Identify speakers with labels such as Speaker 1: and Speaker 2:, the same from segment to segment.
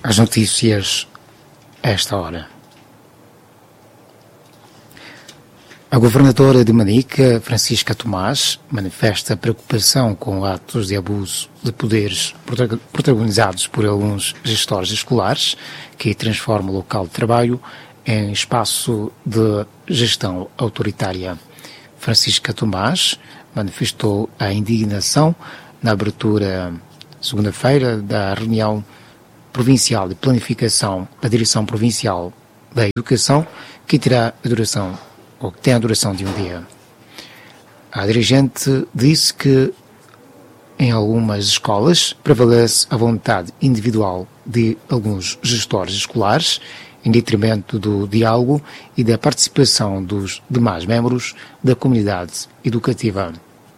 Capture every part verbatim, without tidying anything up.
Speaker 1: As notícias a esta hora. A governadora de Manica, Francisca Tomás, manifesta preocupação com atos de abuso de poderes protagonizados por alguns gestores escolares que transformam o local de trabalho em espaço de gestão autoritária. Francisca Tomás manifestou a indignação na abertura, segunda-feira, da reunião provincial de planificação da Direção Provincial da Educação, que terá a duração, ou que tem a duração de um dia. A dirigente disse que em algumas escolas prevalece a vontade individual de alguns gestores escolares em detrimento do diálogo e da participação dos demais membros da comunidade educativa.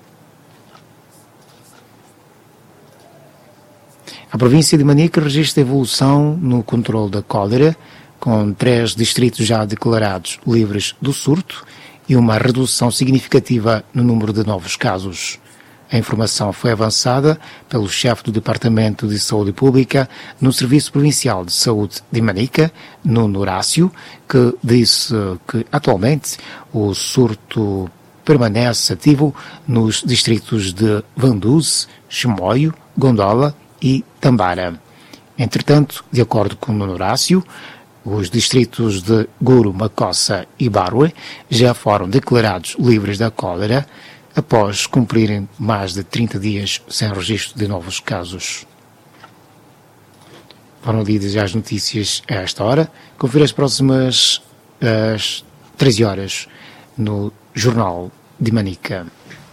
Speaker 1: A província de Manica registra evolução no controle da cólera, com três distritos já declarados livres do surto e uma redução significativa no número de novos casos. A informação foi avançada pelo chefe do Departamento de Saúde Pública no Serviço Provincial de Saúde de Manica, Nuno Horácio, que disse que atualmente o surto permanece ativo nos distritos de Vanduze, Chimoio, Gondola e Tambara. Entretanto, de acordo com Nuno Horácio, os distritos de Guru, Macossa e Barue já foram declarados livres da cólera após cumprirem mais de trinta dias sem registro de novos casos. Foram lidas as notícias a esta hora. Confira as próximas às treze horas no Jornal de Manica.